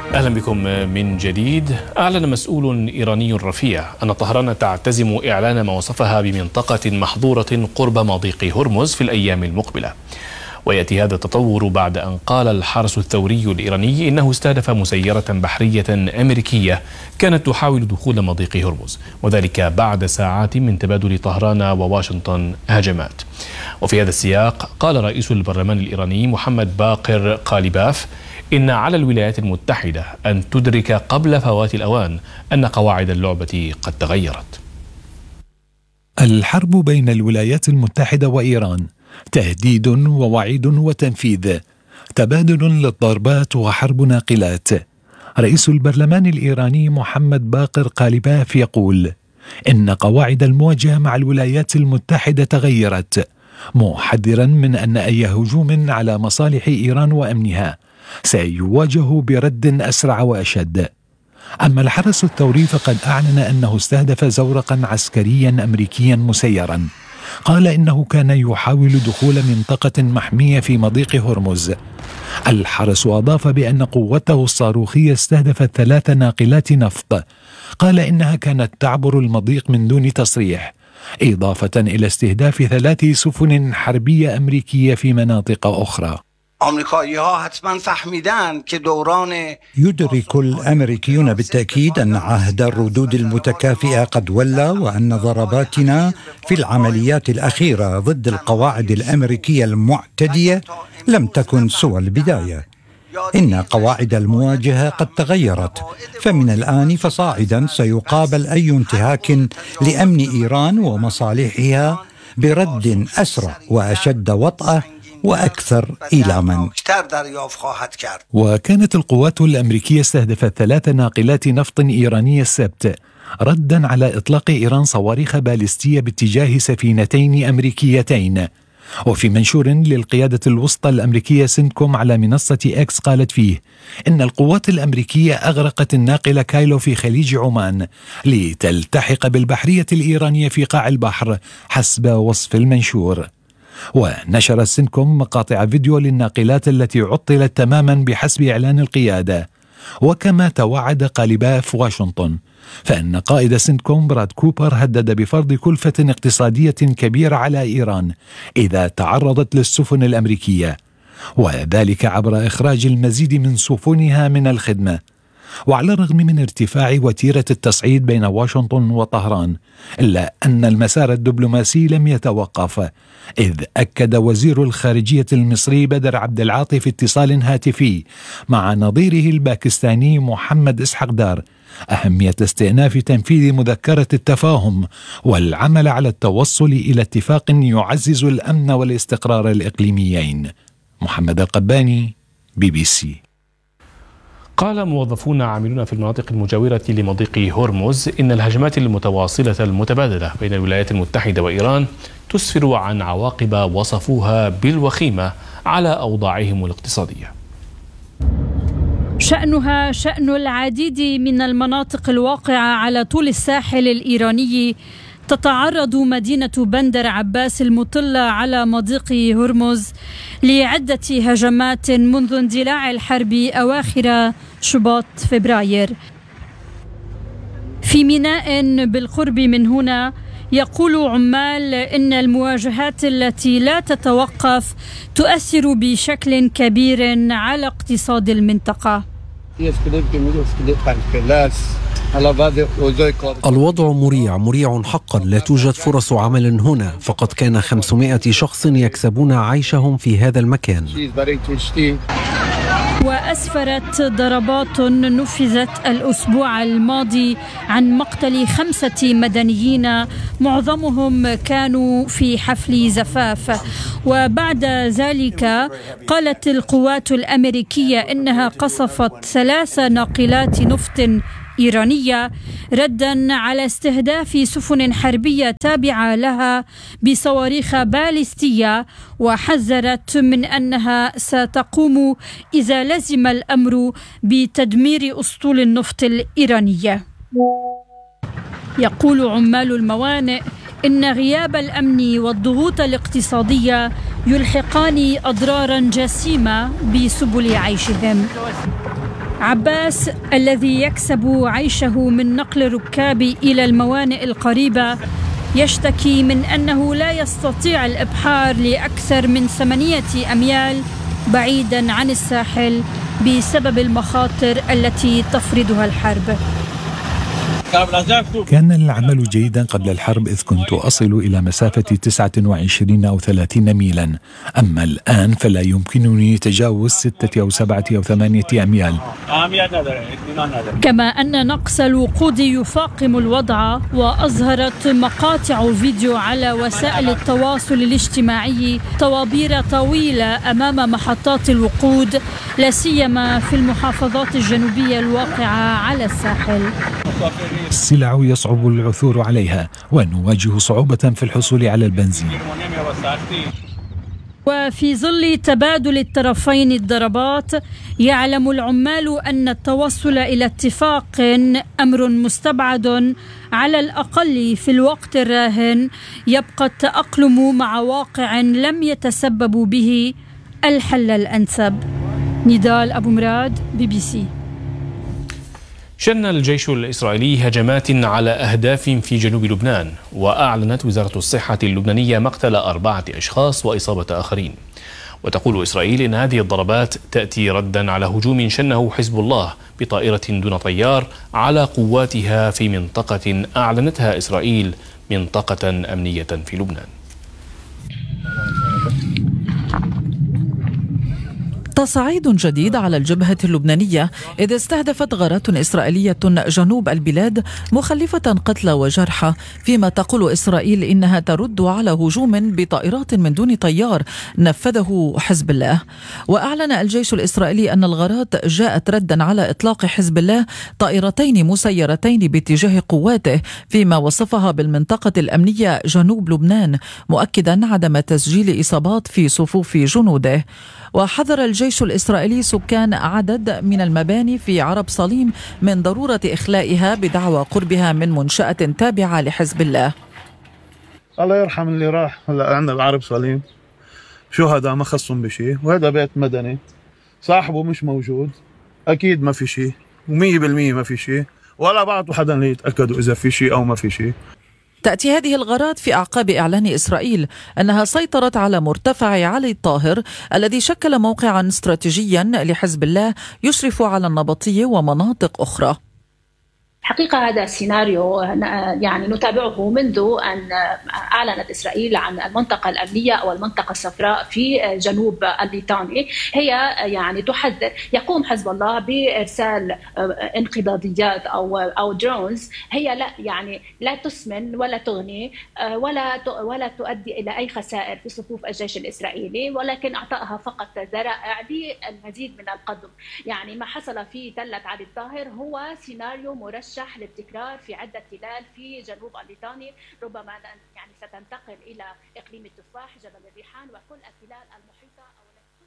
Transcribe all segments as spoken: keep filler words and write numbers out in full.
أهلا بكم من جديد. أعلن مسؤول إيراني رفيع أن طهران تعتزم إعلان ما وصفها بمنطقة محظورة قرب مضيق هرمز في الأيام المقبلة. ويأتي هذا التطور بعد أن قال الحرس الثوري الإيراني إنه استهدف مسيرة بحرية أمريكية كانت تحاول دخول مضيق هرمز، وذلك بعد ساعات من تبادل طهران وواشنطن هجمات. وفي هذا السياق قال رئيس البرلمان الإيراني محمد باقر قاليباف إن على الولايات المتحدة أن تدرك قبل فوات الأوان أن قواعد اللعبة قد تغيرت. الحرب بين الولايات المتحدة وإيران تهديد ووعيد وتنفيذ، تبادل للضربات وحرب ناقلات. رئيس البرلمان الإيراني محمد باقر قاليباف يقول إن قواعد المواجهة مع الولايات المتحدة تغيرت، محذرا من أن أي هجوم على مصالح إيران وأمنها سيواجه برد أسرع وأشد. أما الحرس الثوري فقد أعلن أنه استهدف زورقا عسكريا أمريكيا مسيرا، قال إنه كان يحاول دخول منطقة محمية في مضيق هرمز. الحرس أضاف بأن قوته الصاروخية استهدفت ثلاث ناقلات نفط، قال إنها كانت تعبر المضيق من دون تصريح، إضافة إلى استهداف ثلاث سفن حربية أمريكية في مناطق أخرى. يدرك الأمريكيون بالتأكيد أن عهد الردود المتكافئة قد ولى، وأن ضرباتنا في العمليات الأخيرة ضد القواعد الأمريكية المعتدية لم تكن سوى البداية. إن قواعد المواجهة قد تغيرت، فمن الآن فصاعدا سيقابل أي انتهاك لأمن إيران ومصالحها برد أسرع وأشد وطأة وأكثر إيلاما. وكانت القوات الأمريكية استهدفت ثلاث ناقلات نفط إيرانية السبت، ردا على إطلاق إيران صواريخ باليستية باتجاه سفينتين أمريكيتين. وفي منشور للقيادة الوسطى الأمريكية سنتكوم على منصة إكس قالت فيه إن القوات الأمريكية أغرقت الناقلة كايلو في خليج عمان لتلتحق بالبحرية الإيرانية في قاع البحر حسب وصف المنشور. ونشر سنتكوم مقاطع فيديو للناقلات التي عطلت تماما بحسب إعلان القيادة. وكما توعد قاليباف واشنطن، فإن قائد سنتكوم براد كوبر هدد بفرض كلفة اقتصادية كبيرة على إيران إذا تعرضت للسفن الأمريكية، وذلك عبر إخراج المزيد من سفنها من الخدمة. وعلى الرغم من ارتفاع وتيرة التصعيد بين واشنطن وطهران، إلا أن المسار الدبلوماسي لم يتوقف، إذ أكد وزير الخارجية المصري بدر عبد العاطي في اتصال هاتفي مع نظيره الباكستاني محمد إسحاق دار أهمية استئناف تنفيذ مذكرة التفاهم والعمل على التوصل إلى اتفاق يعزز الأمن والاستقرار الإقليميين. محمد القباني، بي بي سي. قال موظفون عاملون في المناطق المجاورة لمضيق هرمز إن الهجمات المتواصلة المتبادلة بين الولايات المتحدة وإيران تسفر عن عواقب وصفوها بالوخيمة على أوضاعهم الاقتصادية. شأنها شأن العديد من المناطق الواقعة على طول الساحل الإيراني. تتعرض مدينة بندر عباس المطلة على مضيق هرمز لعدة هجمات منذ اندلاع الحرب أواخر شباط فبراير. في ميناء بالقرب من هنا يقول عمال إن المواجهات التي لا تتوقف تؤثر بشكل كبير على اقتصاد المنطقة. الوضع مريع مريع حقا، لا توجد فرص عمل هنا، فقد كان خمسمائة شخص يكسبون عيشهم في هذا المكان. وأسفرت ضربات نفذت الأسبوع الماضي عن مقتل خمسة مدنيين معظمهم كانوا في حفل زفاف. وبعد ذلك قالت القوات الأمريكية إنها قصفت ثلاث ناقلات نفط إيرانية ردا على استهداف سفن حربية تابعة لها بصواريخ باليستية، وحذرت من أنها ستقوم إذا لزم الأمر بتدمير أسطول النفط الإيرانية. يقول عمال الموانئ إن غياب الأمن والضغوط الاقتصادية يلحقان أضرارا جسيمة بسبل عيشهم. عباس الذي يكسب عيشه من نقل الركاب إلى الموانئ القريبة يشتكي من أنه لا يستطيع الإبحار لأكثر من ثمانية أميال بعيدا عن الساحل بسبب المخاطر التي تفرضها الحرب. كان العمل جيدا قبل الحرب إذ كنت أصل إلى مسافة تسعة وعشرين أو ثلاثين ميلا، أما الآن فلا يمكنني تجاوز ستة أو سبعة أو ثمانية أميال. كما أن نقص الوقود يفاقم الوضع، وأظهرت مقاطع فيديو على وسائل التواصل الاجتماعي طوابير طويلة أمام محطات الوقود، لا سيما في المحافظات الجنوبية الواقعة على الساحل. السلع يصعب العثور عليها ونواجه صعوبة في الحصول على البنزين. وفي ظل تبادل الطرفين الضربات، يعلم العمال أن التوصل إلى اتفاق أمر مستبعد على الأقل في الوقت الراهن. يبقى التأقلم مع واقع لم يتسببوا به الحل الأنسب. نضال أبو مراد، بي بي سي. شن الجيش الإسرائيلي هجمات على أهداف في جنوب لبنان، وأعلنت وزارة الصحة اللبنانية مقتل أربعة أشخاص وإصابة آخرين. وتقول إسرائيل إن هذه الضربات تأتي ردا على هجوم شنه حزب الله بطائرة دون طيار على قواتها في منطقة أعلنتها إسرائيل منطقة أمنية في لبنان. تصعيد جديد على الجبهة اللبنانية إذ استهدفت غارات إسرائيلية جنوب البلاد مخلفة قتلى وجرحى، فيما تقول إسرائيل إنها ترد على هجوم بطائرات من دون طيار نفذه حزب الله. وأعلن الجيش الإسرائيلي أن الغارات جاءت ردا على إطلاق حزب الله طائرتين مسيرتين باتجاه قواته، فيما وصفها بالمنطقة الأمنية جنوب لبنان، مؤكدا عدم تسجيل إصابات في صفوف جنوده. وحذر الجيش الإسرائيلي سكان عدد من المباني في عرب صليم من ضرورة إخلائها بدعوى قربها من منشأة تابعة لحزب الله. الله يرحم اللي راح. هلا عندنا بعرب صليم شهداء ما خصهم بشيء، وهذا بيت مدني صاحبه مش موجود، أكيد ما في شيء، ومية بالمية ما في شيء، ولا بعضوا حدا ليتأكدوا إذا في شيء أو ما في شيء. تأتي هذه الغارات في أعقاب إعلان إسرائيل أنها سيطرت على مرتفع علي الطاهر الذي شكل موقعا استراتيجيا لحزب الله يشرف على النبطية ومناطق أخرى. حقيقة هذا السيناريو يعني نتابعه منذ أن أعلنت إسرائيل عن المنطقة الأمنية أو المنطقة الصفراء في جنوب الليطاني. هي يعني تحذر، يقوم حزب الله بإرسال انقضاضيات أو أو درونز، هي لا يعني لا تسمن ولا تغني ولا ولا تؤدي إلى أي خسائر في صفوف الجيش الإسرائيلي، ولكن أعطائها فقط ذرائع للمزيد من القدم. يعني ما حصل في تلة علي الطاهر هو سيناريو مرشح للتكرار في عدة تلال في جنوب الليطاني، ربما يعني ستنتقل إلى إقليم التفاح، جبل الريحان وكل التلال المحيطة أو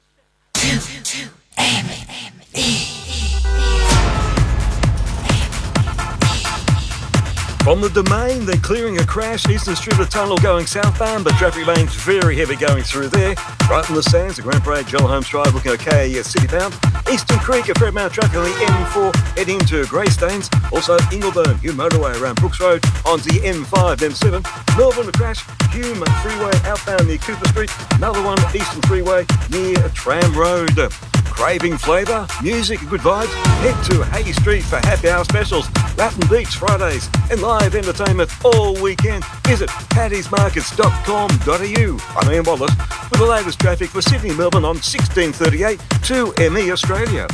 From the Domain, they're clearing a crash. Eastern Distributor Tunnel going southbound, but traffic lanes very heavy going through there. Right from the Sands, the Grand Parade, Joel Holmes Drive looking okay, yeah, citybound. Eastern Creek, a fair amount of traffic on the M four heading to Greystanes. Also Ingleburn, Hume Motorway around Brooks Road onto the M five, M seven. Melbourne, a crash, Hume Freeway outbound near Cooper Street. Another one, Eastern Freeway near Tram Road. Craving flavour, music and good vibes? Head to Hay Street for happy hour specials, Latin Beats Fridays and live entertainment all weekend. Visit paddies markets dot com dot a u. I'm Ian Wallace with the latest traffic for Sydney Melbourne on sixteen thirty-eight to M E Australia.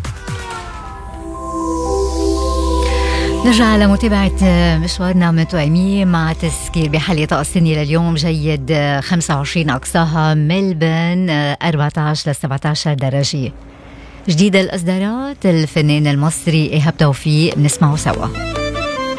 نرجع لمتابعة مشوارنا من توأمي مع تذكير بحالة طقس لليوم جيد، خمسة وعشرين أقصاها، ملبن أربعة عشر ل سبعة عشر درجة. جديد الإصدارات الفنان المصري إيهاب توفيق، بنسمعه سوا.